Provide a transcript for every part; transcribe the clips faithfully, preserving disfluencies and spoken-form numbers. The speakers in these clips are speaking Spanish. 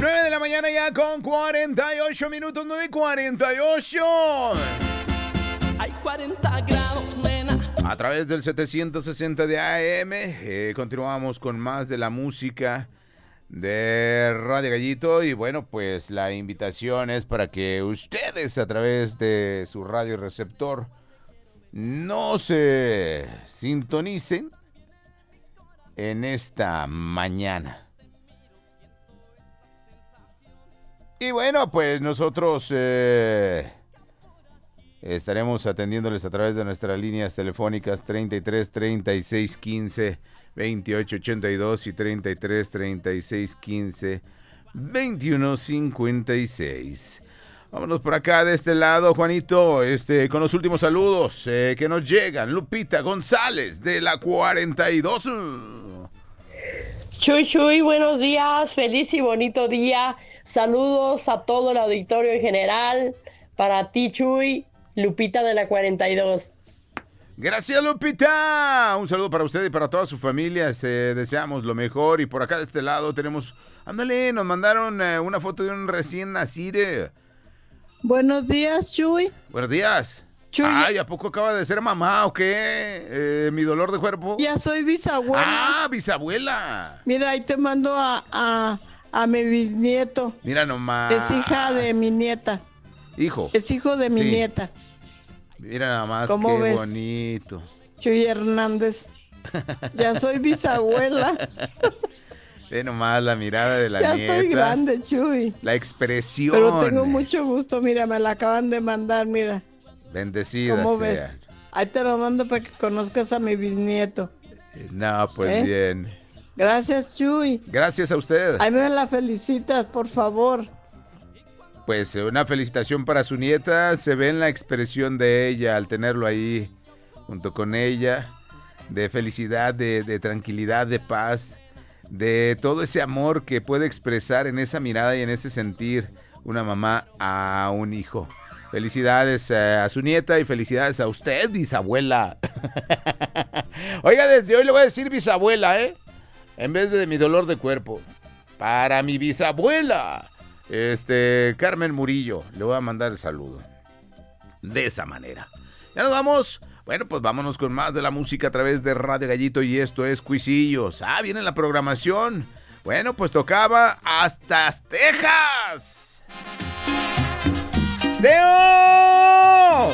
nueve de la mañana ya con cuarenta y ocho minutos, nueve cuarenta y ocho. Hay cuarenta grados, nena. A través del setecientos sesenta de A M, eh, continuamos con más de la música de Radio Gallito. Y bueno, pues la invitación es para que ustedes a través de su radio receptor no se sintonicen en esta mañana. Y bueno, pues nosotros eh, estaremos atendiéndoles a través de nuestras líneas telefónicas treinta y tres, treinta y seis, quince, veintiocho, ochenta y dos y treinta y tres, treinta y seis, quince, veintiuno, cincuenta y seis. Vámonos por acá de este lado, Juanito, este, con los últimos saludos eh, que nos llegan. Lupita González de la cuarenta y dos. Chuy, Chuy, buenos días, feliz y bonito día. Saludos a todo el auditorio en general. Para ti, Chuy, Lupita de la cuarenta y dos. Gracias, Lupita. Un saludo para usted y para toda su familia. Este, deseamos lo mejor. Y por acá de este lado tenemos... Ándale, nos mandaron eh, una foto de un recién nacido. Buenos días, Chuy. Buenos días. Chuy. Ay, ¿a poco acaba de ser mamá o qué? Eh, ¿Mi dolor de cuerpo? Ya soy bisabuela. Ah, bisabuela. Mira, ahí te mando a, a, a mi bisnieto. Mira nomás. Es hija de mi nieta. Hijo. Es hijo de mi Sí. nieta. Mira nada más, ¿Cómo qué ves? bonito. Chuy Hernández. Ya soy bisabuela. Ve nomás la mirada de la Ya nieta. estoy grande, Chuy. La expresión. Pero tengo mucho gusto. Mira, me la acaban de mandar, mira. Bendecida ¿Cómo sea. ves? Ahí te lo mando para que conozcas a mi bisnieto. No, pues ¿Eh? bien. Gracias, Chuy. Gracias a usted. Ahí me la felicitas, por favor. Pues una felicitación para su nieta. Se ve en la expresión de ella al tenerlo ahí junto con ella. De felicidad, de, de tranquilidad, de paz. De todo ese amor que puede expresar en esa mirada y en ese sentir una mamá a un hijo. Felicidades eh, a su nieta y felicidades a usted, bisabuela. Oiga, desde hoy le voy a decir bisabuela, ¿eh? En vez de mi dolor de cuerpo. Para mi bisabuela. Este, Carmen Murillo. Le voy a mandar el saludo. De esa manera. Ya nos vamos. Bueno, pues vámonos con más de la música a través de Radio Gallito. Y esto es Cuisillos. Ah, viene la programación. Bueno, pues tocaba hasta Texas. ¡Teo!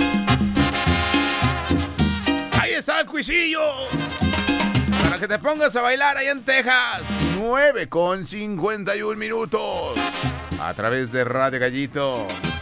Ahí está el Cuisillo. Para que te pongas a bailar ahí en Texas. nueve con cincuenta y un minutos. A través de Radio Gallito.